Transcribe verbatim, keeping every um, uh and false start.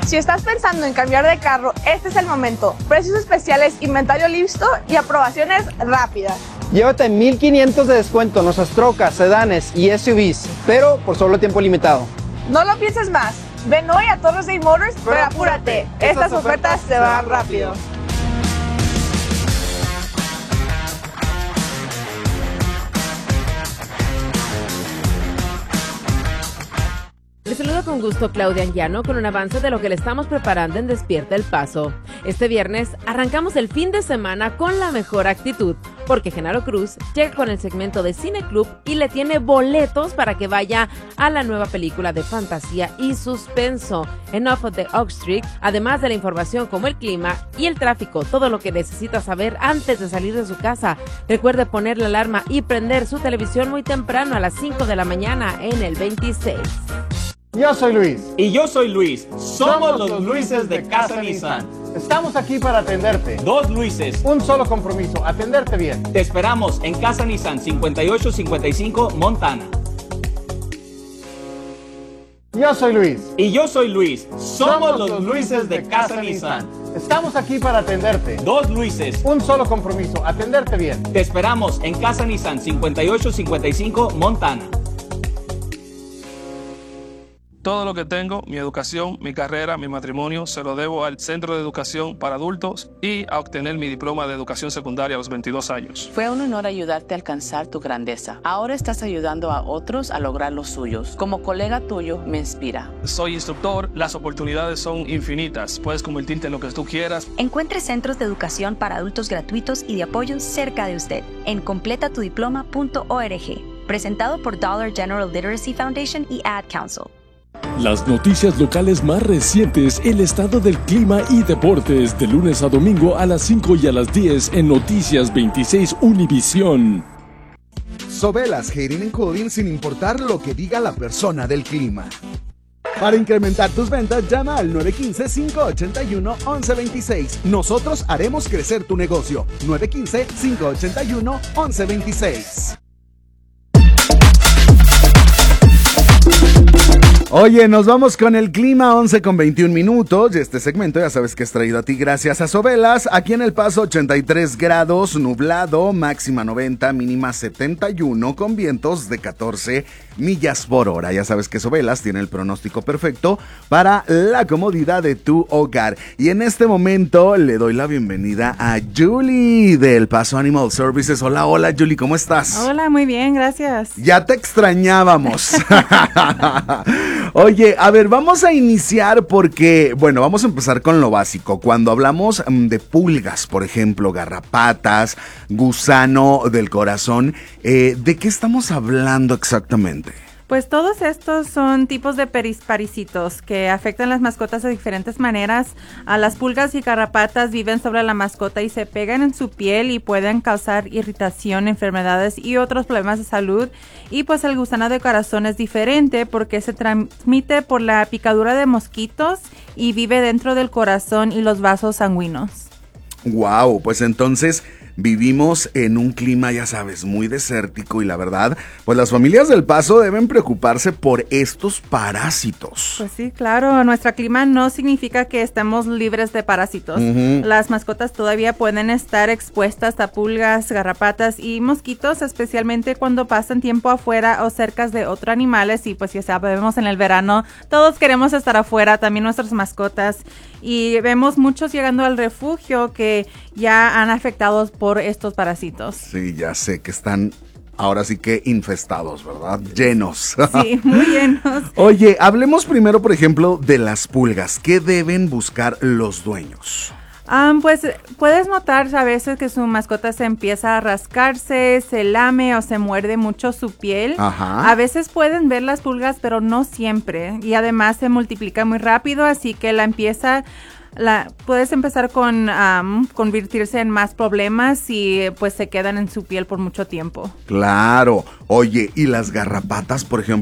Si estás pensando en cambiar de carro, este es el momento. Precios especiales, inventario listo y aprobaciones rápidas. Llévate mil quinientos de descuento en nuestras trocas, sedanes y S U Vs, pero por solo tiempo limitado. No lo pienses más. Ven hoy a Torres Day Motors, pero, pero apúrate. Estas, Estas ofertas se van rápido. Les saludo con gusto Claudia Anguiano con un avance de lo que le estamos preparando en Despierta El Paso. Este viernes arrancamos el fin de semana con la mejor actitud, porque Genaro Cruz llega con el segmento de Cine Club y le tiene boletos para que vaya a la nueva película de fantasía y suspenso, Enough of the Oak Street, además de la información como el clima y el tráfico, todo lo que necesita saber antes de salir de su casa. Recuerde poner la alarma y prender su televisión muy temprano a las cinco de la mañana en el veintiséis. Yo soy Luis. Y yo soy Luis. Somos, Somos los Luises de Casa Nissan. Estamos aquí para atenderte. Dos Luises. Un solo compromiso, atenderte bien. Te esperamos en Casa Nissan cincuenta y ocho cincuenta y cinco Montana. Yo soy Luis. Y yo soy Luis. Somos, Somos los Luises de Casa Nissan. Estamos aquí para atenderte. Dos Luises. Un solo compromiso, atenderte bien. Te esperamos en Casa Nissan cincuenta y ocho cincuenta y cinco Montana. Todo lo que tengo, mi educación, mi carrera, mi matrimonio, se lo debo al Centro de Educación para Adultos y a obtener mi diploma de educación secundaria a los veintidós años. Fue un honor ayudarte a alcanzar tu grandeza. Ahora estás ayudando a otros a lograr los suyos. Como colega tuyo, me inspira. Soy instructor, las oportunidades son infinitas. Puedes convertirte en lo que tú quieras. Encuentre centros de educación para adultos gratuitos y de apoyo cerca de usted en completa tu diploma punto org. Presentado por Dollar General Literacy Foundation y Ad Council. Las noticias locales más recientes, el estado del clima y deportes, de lunes a domingo a las cinco y a las diez en Noticias veintiséis Univisión. Sobelas Heating and Cooling sin importar lo que diga la persona del clima. Para incrementar tus ventas, llama al nueve uno cinco, cinco ocho uno, once veintiséis. Nosotros haremos crecer tu negocio. nueve uno cinco, cinco ocho uno, once veintiséis. Oye, nos vamos con el clima, once con veintiún minutos, y este segmento ya sabes que es traído a ti gracias a Sobelas. Aquí en El Paso ochenta y tres grados, nublado, máxima noventa, mínima setenta y uno, con vientos de catorce millas por hora. Ya sabes que Sobelas tiene el pronóstico perfecto para la comodidad de tu hogar. Y en este momento le doy la bienvenida a Julie de El Paso Animal Services. Hola, hola Julie, ¿cómo estás? Hola, muy bien, gracias. Ya te extrañábamos. Oye, a ver, vamos a iniciar porque, bueno, vamos a empezar con lo básico. Cuando hablamos um, de pulgas, por ejemplo, garrapatas, gusano del corazón, eh, ¿de qué estamos hablando exactamente? Pues todos estos son tipos de parasitos que afectan las mascotas de diferentes maneras. A las pulgas y garrapatas viven sobre la mascota y se pegan en su piel y pueden causar irritación, enfermedades y otros problemas de salud. Y pues el gusano de corazón es diferente porque se transmite por la picadura de mosquitos y vive dentro del corazón y los vasos sanguíneos. Wow, pues entonces vivimos en un clima, ya sabes, muy desértico y la verdad, pues las familias del Paso deben preocuparse por estos parásitos. Pues sí, claro, nuestro clima no significa que estemos libres de parásitos. Uh-huh. Las mascotas todavía pueden estar expuestas a pulgas, garrapatas y mosquitos, especialmente cuando pasan tiempo afuera o cerca de otros animales y pues ya sabemos en el verano todos queremos estar afuera, también nuestras mascotas, y vemos muchos llegando al refugio que ya han afectado por estos parásitos. Sí, ya sé que están ahora sí que infestados, ¿verdad? Llenos. Sí, muy llenos. Oye, hablemos primero, por ejemplo, de las pulgas. ¿Qué deben buscar los dueños? Um, pues puedes notar a veces que su mascota se empieza a rascarse, se lame o se muerde mucho su piel. Ajá. A veces pueden ver las pulgas, pero no siempre. Y además se multiplica muy rápido, así que la empieza... La, puedes empezar con um, convertirse en más problemas y pues se quedan en su piel por mucho tiempo. Claro. Oye, ¿y las garrapatas, por ejemplo?